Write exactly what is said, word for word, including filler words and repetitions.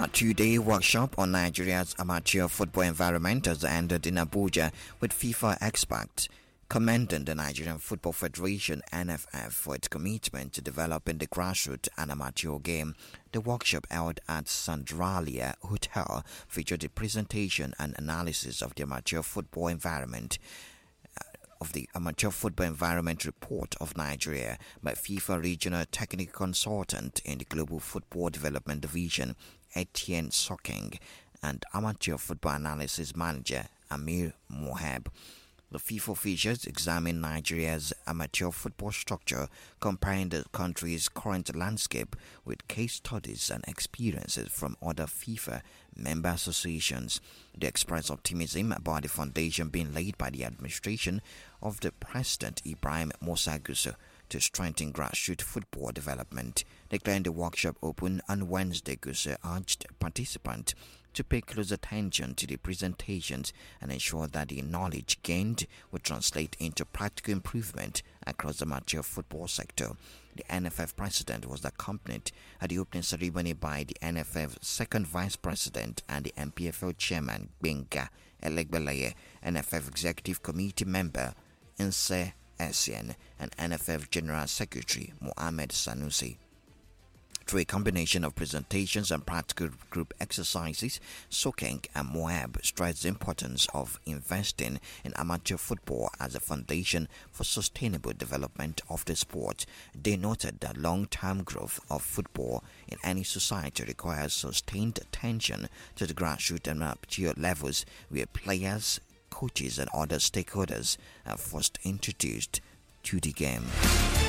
A two-day workshop on Nigeria's amateur football environment has ended in Abuja with FIFA experts commending the Nigerian Football Federation (N F F) for its commitment to developing the grassroots and amateur game. The workshop held at Sandralia Hotel featured a presentation and analysis of the amateur football environment of the Amateur Football Environment Report of Nigeria by FIFA Regional Technical Consultant in the Global Football Development Division, Etienne Soking, and Amateur Football Analysis Manager, Amir Mohab. The FIFA officials examined Nigeria's amateur football structure, comparing the country's current landscape with case studies and experiences from other FIFA member associations. They expressed optimism about the foundation being laid by the administration of the President Ibrahim Musa Gusau to strengthen grassroots football development. Declaring the workshop open on Wednesday, Gusau urged participants to pay close attention to the presentations and ensure that the knowledge gained would translate into practical improvement across the amateur football sector. The N F F president was accompanied at the opening ceremony by the N F F second vice president and the N P F L chairman Benga Elegbeleye, N F F executive committee member Nse Essien, and N F F general secretary Mohamed Sanusi. Through a combination of presentations and practical group exercises, Soking and Moab stressed the importance of investing in amateur football as a foundation for sustainable development of the sport. They noted that long-term growth of football in any society requires sustained attention to the grassroots and amateur levels, where players, coaches and other stakeholders are first introduced to the game.